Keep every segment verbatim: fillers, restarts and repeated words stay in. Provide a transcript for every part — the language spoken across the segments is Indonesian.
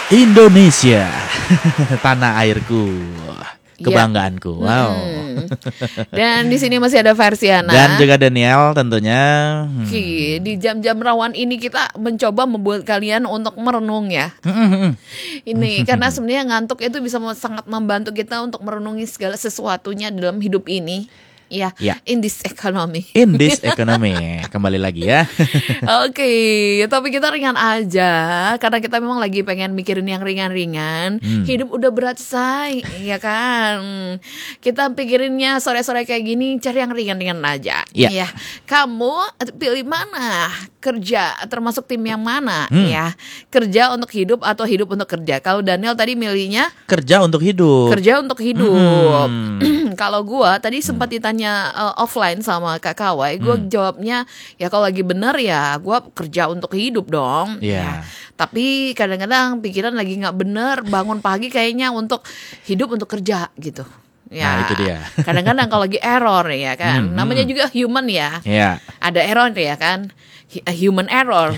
Indonesia, tanah airku, Ya. kebanggaanku. Wow. Hmm. Dan di sini masih ada Versiana. Dan juga Daniel tentunya. Hmm. Ki, di jam-jam rawan ini kita mencoba membuat kalian untuk merenung ya. Ini karena sebenarnya ngantuk itu bisa sangat membantu kita untuk merenungi segala sesuatunya dalam hidup ini. Ya, Ya. in this economy. In this economy, kembali lagi ya. Oke, tapi kita ringan aja karena kita memang lagi pengen mikirin yang ringan-ringan. Hmm. Hidup udah berat say, ya kan. Kita pikirinnya sore-sore kayak gini, cari yang ringan-ringan aja. Ya. Ya, kamu pilih mana? Kerja termasuk tim yang mana? Hmm. Ya, kerja untuk hidup atau hidup untuk kerja. Kalau Daniel tadi milihnya Kerja untuk hidup. kerja untuk hidup. Hmm. Kalau gua tadi sempat ditanya uh, offline sama Kak Kawai, gua Hmm. jawabnya ya kalau lagi bener ya gua kerja untuk hidup dong. Iya. Ya. Tapi kadang-kadang pikiran lagi nggak bener, bangun pagi kayaknya untuk hidup untuk kerja gitu. Ya. Nah, itu dia. Kadang-kadang kalau lagi error ya kan, Hmm, namanya hmm. juga human ya. Ya. Ada error ya kan, Hi- a human error.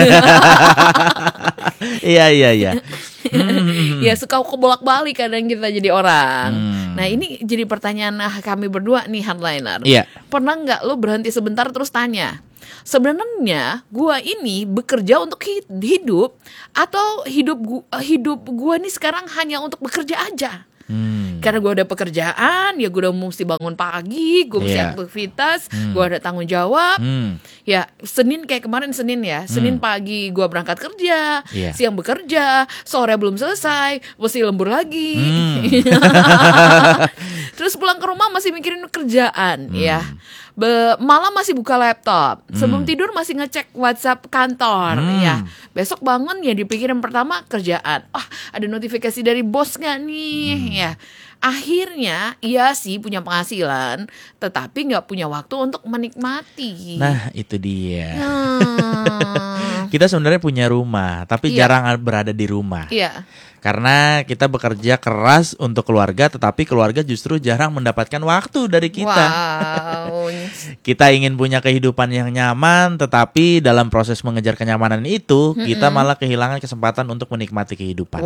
Iya iya iya. Ya suka kebolak-balik kadang kita jadi orang. Hmm. Nah ini jadi pertanyaan ah, kami berdua nih Hardliner. Iya. Pernah nggak lo berhenti sebentar terus tanya, sebenarnya gua ini bekerja untuk hi- hidup atau hidup gua, hidup gua nih sekarang hanya untuk bekerja aja? Hmm. Karena gue ada pekerjaan, ya gue udah mesti bangun pagi, gue mesti Iya. aktivitas, Hmm. gue ada tanggung jawab. Hmm. Ya Senin kayak kemarin Senin ya, Senin pagi gue berangkat kerja, Iya. siang bekerja, sore belum selesai, mesti lembur lagi. Hmm. Terus pulang ke rumah masih mikirin kerjaan, Hmm. ya. Be- malam masih buka laptop, sebelum Hmm. tidur masih ngecek WhatsApp kantor, Hmm. ya. Besok bangun ya dipikirin pertama kerjaan. Ah, ada notifikasi dari bos nggak nih, Hmm. ya. Akhirnya iya sih punya penghasilan, tetapi nggak punya waktu untuk menikmati. Nah, itu dia. Hmm. Kita sebenarnya punya rumah, tapi Iya. jarang berada di rumah. Iya. Karena kita bekerja keras untuk keluarga, tetapi keluarga justru jarang mendapatkan waktu dari kita. Wow. Kita ingin punya kehidupan yang nyaman, tetapi dalam proses mengejar kenyamanan itu, kita malah kehilangan kesempatan untuk menikmati kehidupan.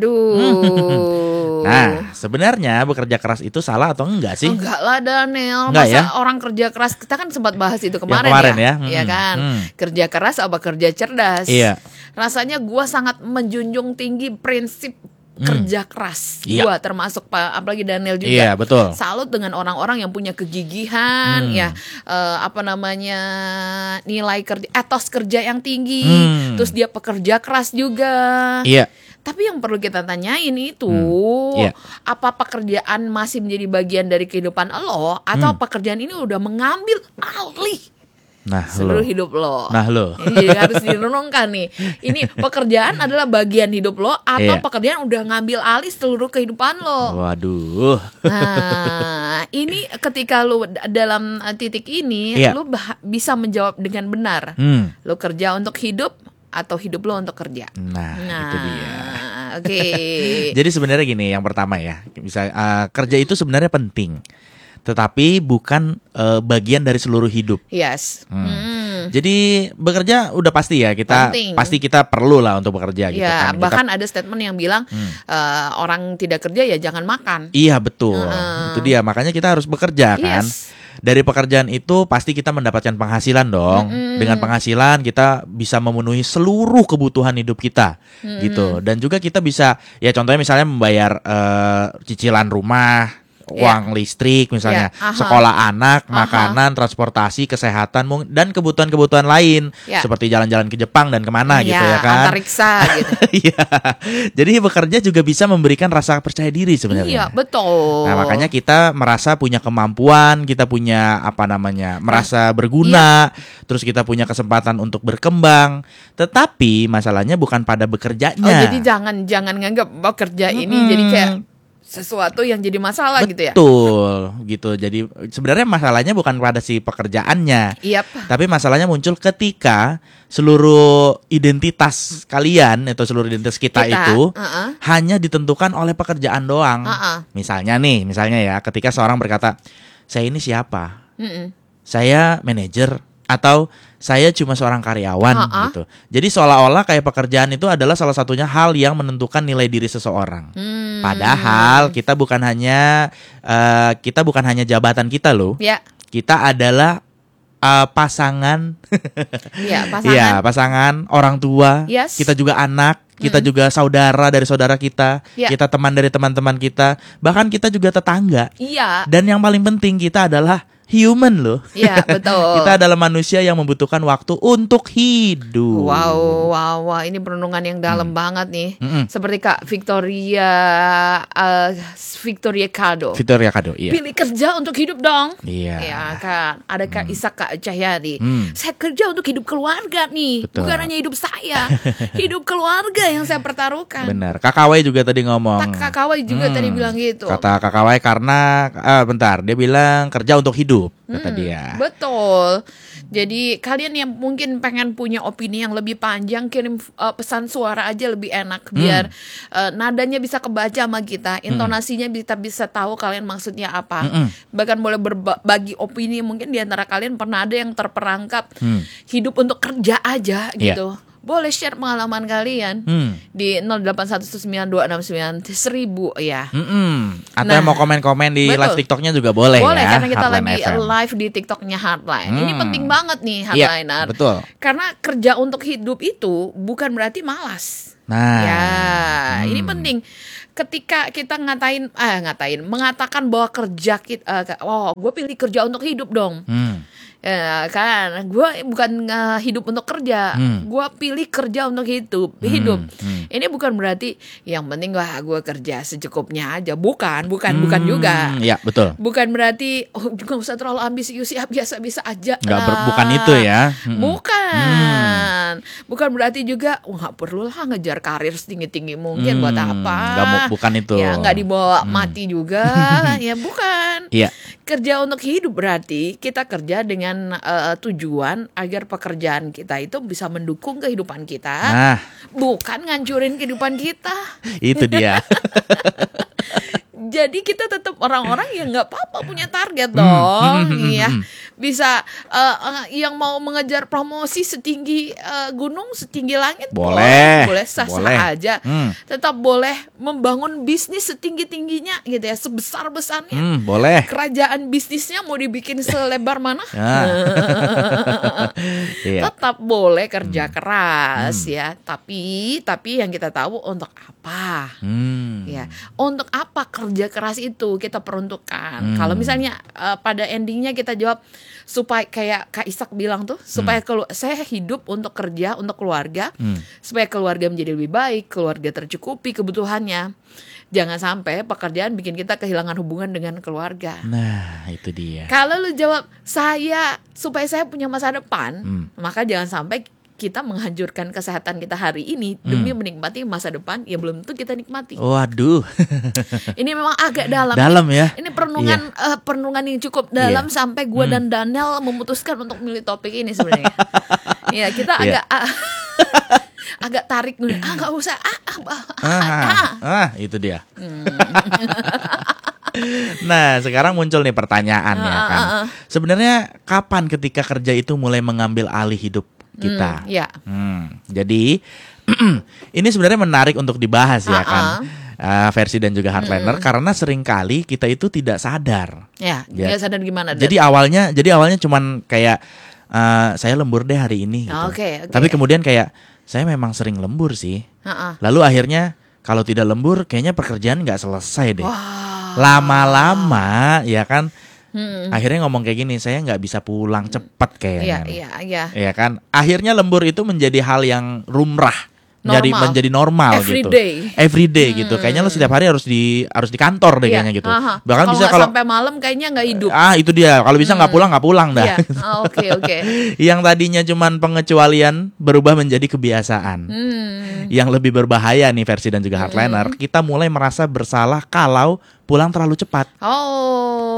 Waduh. Nah, sebenarnya bekerja keras itu salah atau enggak sih? Enggak lah Daniel, Enggak masa ya? orang kerja keras, kita kan sempat bahas itu kemarin, kemarin ya, ya. Iya Hmm, kan, hmm. kerja keras apa kerja cerdas. Iya. Rasanya gua sangat menjunjung tinggi prinsip kerja keras. Iya. Gua termasuk pa- apalagi Daniel juga. Iya, betul. Salut dengan orang-orang yang punya kegigihan, Hmm. ya eh, apa namanya nilai kerja, etos kerja yang tinggi, Hmm. terus dia pekerja keras juga. Iya. Tapi yang perlu kita tanyain itu, Hmm, iya. apa pekerjaan masih menjadi bagian dari kehidupan lo, atau Hmm. pekerjaan ini udah mengambil alih Nah, seluruh lo. hidup lo? Nah, lo. Iya, harus direnungkan nih. Ini pekerjaan adalah bagian hidup lo, atau Iya. pekerjaan udah ngambil alih seluruh kehidupan lo? Waduh. Nah, ini ketika lo d- dalam uh, titik ini, Iya. lo bah- bisa menjawab dengan benar. Hmm. Lo kerja untuk hidup atau hidup lo untuk kerja? Nah, itu dia. Oke. Jadi sebenarnya gini, yang pertama ya, bisa uh, kerja itu sebenarnya penting, tetapi bukan uh, bagian dari seluruh hidup. Yes. Hmm. Hmm. Jadi bekerja udah pasti ya, kita Penting. pasti kita perlu lah untuk bekerja gitu Ya, kan. Kita- bahkan ada statement yang bilang eh, orang tidak kerja ya jangan makan. iya betul, Heeh. itu dia, makanya kita harus bekerja kan. Yes. Dari pekerjaan itu pasti kita mendapatkan penghasilan dong. Dengan penghasilan kita bisa memenuhi seluruh kebutuhan hidup kita, gitu. Dan juga kita bisa, ya contohnya misalnya membayar eh, cicilan rumah, uang listrik misalnya, Ya, aha. sekolah anak, Aha. makanan, transportasi, kesehatan, mung- dan kebutuhan-kebutuhan lain, Ya. seperti jalan-jalan ke Jepang dan kemana gitu ya kan. Antariksa gitu. Iya. Jadi bekerja juga bisa memberikan rasa percaya diri Iya, sebenarnya. betul. Nah, makanya kita merasa punya kemampuan, kita punya apa namanya, merasa berguna, terus kita punya kesempatan untuk berkembang. Tetapi masalahnya bukan pada bekerjanya. Oh, jadi jangan jangan nganggap bahwa kerja ini Mm-mm. jadi kayak sesuatu yang jadi masalah gitu ya. Betul, gitu. Jadi sebenarnya masalahnya bukan pada si pekerjaannya. Yap. Tapi masalahnya muncul ketika seluruh identitas kalian atau seluruh identitas kita, Kita, itu uh-uh. hanya ditentukan oleh pekerjaan doang. Uh-uh. Misalnya nih, misalnya ya, ketika seorang berkata, "Saya ini siapa? Mm-mm. Saya manajer," atau saya cuma seorang karyawan Ha-ha. gitu. Jadi seolah-olah kayak pekerjaan itu adalah salah satunya hal yang menentukan nilai diri seseorang. Hmm. Padahal kita bukan hanya uh, kita bukan hanya jabatan kita loh. Ya, Kita adalah uh, pasangan, ya pasangan. ya pasangan, orang tua. Yes. Kita juga anak, kita juga saudara dari saudara kita, Ya. kita teman dari teman-teman kita, bahkan kita juga tetangga. Iya, Dan yang paling penting kita adalah human loh. iya betul. Kita adalah manusia yang membutuhkan waktu untuk hidup. Wow, wow, wow, ini perenungan yang dalam banget nih. Mm-mm. Seperti Kak Victoria, uh, Victoria Kado. Victoria Kado, iya. Pilih kerja untuk hidup dong. Iya. Ya kan. Ada Kak Isak, Kak Cahyadi. Hmm. Saya kerja untuk hidup keluarga nih. Betul. Bukan hanya hidup saya. Hidup keluarga yang saya pertaruhkan. Benar. Kakawai juga tadi ngomong. Tak Kak Kawai juga Hmm. tadi bilang gitu. Kata Kakawai karena ah, bentar, dia bilang kerja untuk hidup, kata Hmm, dia. Betul. Jadi kalian yang mungkin pengen punya opini yang lebih panjang, kirim uh, pesan suara aja lebih enak biar uh, nadanya bisa kebaca sama kita, intonasinya kita bisa tahu kalian maksudnya apa. Mm-mm. Bahkan boleh berbagi opini, mungkin di antara kalian pernah ada yang terperangkap Hmm. hidup untuk kerja aja Iya. gitu. Boleh share pengalaman kalian Hmm. di nol delapan satu sembilan dua enam sembilan seribu ya. Mm-mm. Atau Nah, yang mau komen-komen di betul. live TikToknya juga boleh, Boleh ya. karena kita Heartline lagi F M. live di TikToknya Heartline. Ini Hmm. penting banget nih Iya, Heartliner. betul. Karena kerja untuk hidup itu bukan berarti malas. Nah, Ya, hmm. ini penting. Ketika kita ngatain, ah ngatain, mengatakan bahwa kerja kita, oh gue pilih kerja untuk hidup dong. Hmm. Ya kan, gue bukan uh, hidup untuk kerja, Hmm. gue pilih kerja untuk hidup, hidup. hmm. Ini bukan berarti yang penting wah gue kerja secukupnya aja, bukan, bukan, bukan Hmm, juga. Ya, betul. Bukan berarti oh juga usah terlalu ambisius ya, biasa-biasa aja. Nggak ber- lah. bukan itu ya. Mm-mm. Bukan. Bukan berarti juga oh, nggak perlu lah ngejar karir setinggi-tinggi mungkin buat Hmm, apa. nggak mau- bukan itu. Ya nggak dibawa Hmm. mati juga. Ya bukan. Iya. Kerja untuk hidup berarti kita kerja dengan eh, tujuan agar pekerjaan kita itu bisa mendukung kehidupan kita, Nah, bukan ngancurin kehidupan kita. itu dia. Jadi kita tetap orang-orang yang nggak apa-apa punya target Hmm, dong, hmm, hmm, iya. hmm. Bisa eh, eh, yang mau mengejar promosi setinggi eh, gunung, setinggi langit, Boleh, boleh sah-sah boleh. aja. Hmm. Tetap boleh membangun bisnis setinggi-tingginya, gitu ya, sebesar-besarnya. Hmm, boleh. Kerajaan bisnisnya mau dibikin selebar mana? Ah. Iya. Tetap boleh kerja keras ya, tapi tapi yang kita tahu untuk apa? Hmm. Ya, untuk apa kerja keras itu kita peruntukkan? Hmm. Kalau misalnya eh, pada endingnya kita jawab supaya kayak Kak Isak bilang tuh, supaya kelu- saya hidup untuk kerja, untuk keluarga, Hmm. supaya keluarga menjadi lebih baik, keluarga tercukupi kebutuhannya. Jangan sampai pekerjaan bikin kita kehilangan hubungan dengan keluarga. Nah, itu dia. Kalau lu jawab saya supaya saya punya masa depan, Hmm. maka jangan sampai kita menghancurkan kesehatan kita hari ini demi menikmati masa depan yang belum tentu kita nikmati. Waduh. Ini memang agak dalam. Dalam ya. Ini perenungan eh, perenungan yang cukup dalam sampai gue dan Daniel memutuskan untuk milih topik ini sebenarnya. Ya kita Iya. agak agak tarik dulu. Ah nggak usah. Ah, ah, ah, ah, Ah, ah. ah, itu dia. Nah, sekarang muncul nih pertanyaannya Ah, ah, kan. ah, ah. Sebenarnya kapan ketika kerja itu mulai mengambil alih hidup kita? Hmm, ya. Hmm, jadi ini sebenarnya menarik untuk dibahas ya Ah, kan. ah. Uh, versi dan juga Heartliner karena seringkali kita itu tidak sadar. Ya, Ya. nggak sadar gimana. Dan? Jadi awalnya, jadi awalnya cuman kayak uh, saya lembur deh hari ini. Gitu. Oke, oke. Tapi kemudian kayak saya memang sering lembur sih. Ah, ah. Lalu akhirnya kalau tidak lembur, kayaknya pekerjaan nggak selesai deh. Wah. Lama-lama, ya kan. Hmm. Akhirnya ngomong kayak gini, saya nggak bisa pulang cepat kayaknya. Iya, iya, iya. Ya kan. Akhirnya lembur itu menjadi hal yang rumrah. Jadi Normal. menjadi normal Every gitu. day. Every day gitu. Kayaknya lo setiap hari harus di harus di kantor deh Iya, kayaknya gitu. aha. Bahkan Kalau bisa nggak kalau sampai malam kayaknya nggak hidup. ah itu dia. Kalau bisa nggak pulang nggak pulang dah. Iya. Ah, Oke, oke. Yang tadinya cuman pengecualian berubah menjadi kebiasaan. Hmm. Yang lebih berbahaya nih versi dan juga Heartliner, kita mulai merasa bersalah kalau pulang terlalu cepat. Oh,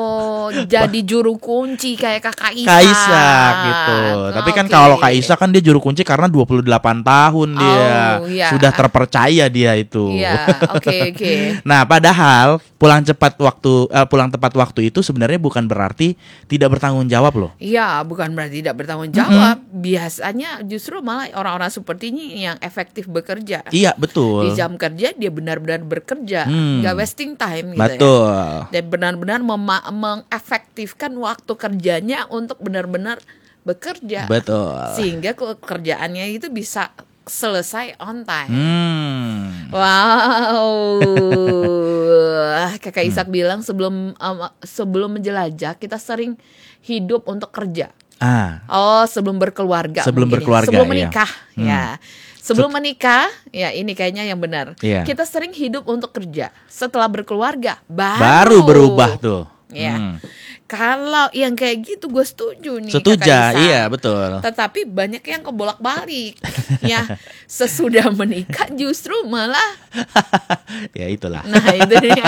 mau jadi juru kunci kayak Kakak Isa. Kaisa gitu. Tapi kan Oke. kalau Kaisa kan dia juru kunci karena dua puluh delapan tahun dia. Oh, iya. Sudah terpercaya dia itu. Iya, oke oke. Nah, padahal pulang cepat waktu eh, pulang tepat waktu itu sebenarnya bukan berarti tidak bertanggung jawab loh. Iya, bukan berarti tidak bertanggung jawab. Biasanya justru malah orang-orang seperti ini yang efektif bekerja. Iya, betul. Di jam kerja dia benar-benar bekerja, Hmm. nggak wasting time gitu Betul. ya. Dan benar-benar mema- mengefektifkan waktu kerjanya untuk benar-benar bekerja. Betul. Sehingga pekerjaannya itu bisa selesai on time. Hmm. Wow, Kakak Ishak bilang sebelum um, sebelum menjelajah kita sering hidup untuk kerja. Ah, Oh, sebelum berkeluarga. Sebelum mungkin ya. berkeluarga, sebelum iya. menikah, Hmm. ya. Sebelum menikah, ya ini kayaknya yang benar. Iya. Kita sering hidup untuk kerja. Setelah berkeluarga, baru, baru berubah tuh. Ya. Hmm. Kalau yang kayak gitu, gue setuju nih. Setuju, Kakak Isa. iya betul. Tetapi banyak yang kebolak-balik, ya. Sesudah menikah justru malah, Ya itulah. nah itu dia.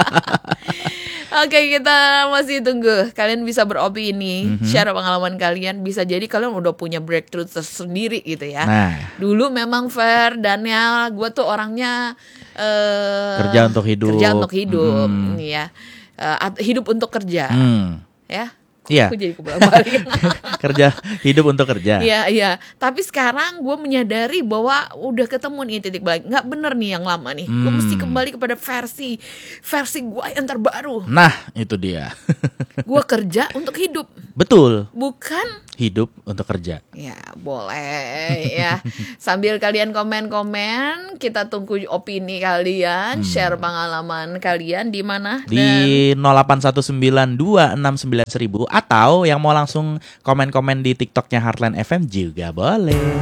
Oke, kita masih tunggu. Kalian bisa beropini, Mhm. share pengalaman kalian. Bisa jadi kalian udah punya breakthrough tersendiri gitu ya. Nah, Dulu memang fair, Daniel, gue tuh orangnya eh, kerja untuk hidup. Kerja untuk hidup, Hmm. ya. Eh, at- hidup untuk kerja, Hmm. ya. Iya. Aku jadi kebolak-balik. Kerja hidup untuk kerja. Iya, iya. Tapi sekarang gue menyadari bahwa udah ketemu nih titik balik. Nggak bener nih yang lama nih. Gue Hmm. mesti kembali kepada versi versi gue yang terbaru. Nah, itu dia. Gue kerja untuk hidup, Betul. bukan. Hidup untuk kerja. Ya, boleh ya. Sambil kalian komen-komen, kita tunggu opini kalian, share pengalaman kalian di mana. Dan Di nol delapan satu sembilan dua enam sembilan seribu atau yang mau langsung komen-komen di TikToknya Heartland F M juga boleh.